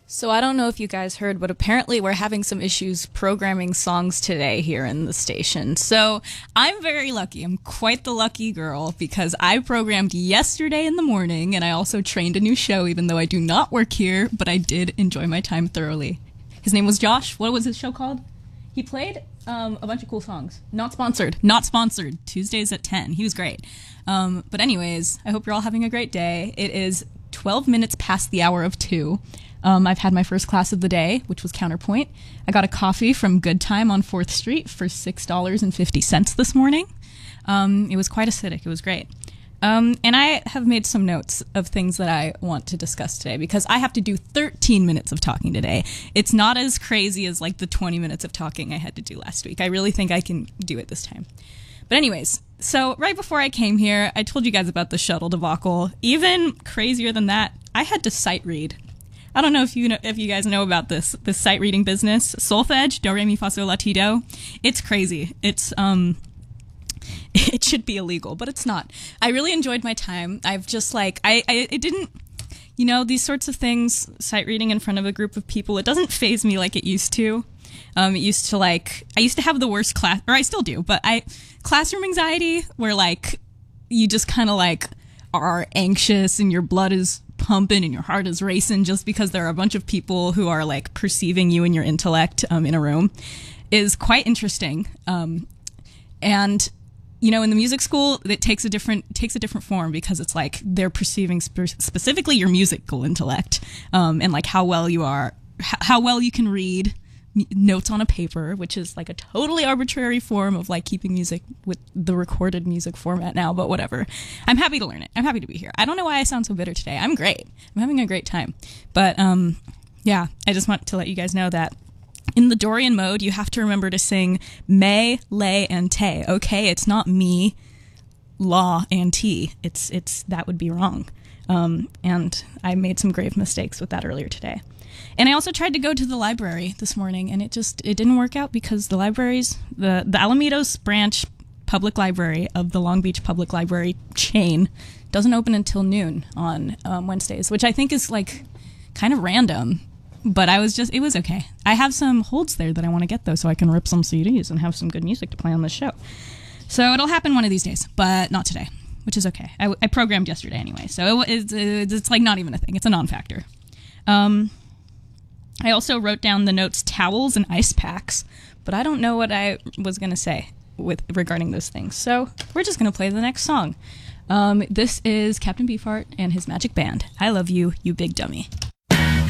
So I don't know if you guys heard, but apparently we're having some issues programming songs today here in the station. So I'm very lucky. I'm quite the lucky girl because I programmed yesterday in the morning and I also trained a new show even though I do not work here, but I did enjoy my time thoroughly. His name was Josh. What was his show called? He played a bunch of cool songs. Not sponsored. Not sponsored. Tuesdays at 10. He was great. But anyways, I hope you're all having a great day. It is 12 minutes past the hour of 2. I've had my first class of the day, which was Counterpoint. I got a coffee from Good Time on 4th Street for $6.50 this morning. It was quite acidic. It was great. And I have made some notes of things that I want to discuss today because I have to do 13 minutes of talking today. It's not as crazy as like the 20 minutes of talking I had to do last week. I really think I can do it this time. But anyways, so right before I came here, I told you guys about the shuttle debacle. Even crazier than that, I had to sight read. I don't know if you guys know about this sight reading business. Solfege, do re mi fa sol la ti do. It's crazy. It's it should be illegal, but it's not. I really enjoyed my time. I've just like it didn't, these sorts of things, sight reading in front of a group of people, it doesn't faze me like it used to. I used to have the worst class, or I still do, but classroom anxiety where like you just kind of like are anxious and your blood is pumping and your heart is racing just because there are a bunch of people who are like perceiving you and your intellect in a room is quite interesting. And in the music school, it takes a different form because it's like they're perceiving specifically your musical intellect and like how well you can read notes on a paper, which is like a totally arbitrary form of like keeping music with the recorded music format now, but whatever. I'm happy to learn it. I'm happy to be here. I don't know why I sound so bitter today. I'm great. I'm having a great time. But yeah, I just want to let you guys know that in the Dorian mode, you have to remember to sing me, lay, and te. Okay, it's not me, la, and ti. It's that would be wrong. And I made some grave mistakes with that earlier today. And I also tried to go to the library this morning, and it didn't work out because the libraries, the Alamitos branch public library of the Long Beach Public Library chain doesn't open until noon on Wednesdays, which I think is like kind of random. But it was okay. I have some holds there that I want to get though, so I can rip some CDs and have some good music to play on this show. So it'll happen one of these days, but not today, which is okay. I programmed yesterday anyway, so it's like not even a thing. It's a non-factor. I also wrote down the notes towels and ice packs, but I don't know what I was going to say regarding those things. So we're just going to play the next song. This is Captain Beefheart and his magic band. I love you, you big dummy.